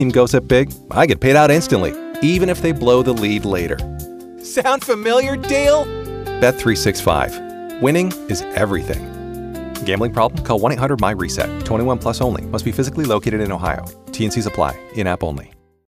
team goes up big, I get paid out instantly, even if they blow the lead later. Sound familiar, Dale? Bet365. Winning is everything. Gambling problem? Call 1-800-MY-RESET. 21 plus only. Must be physically located in Ohio. T&Cs apply. In-app only.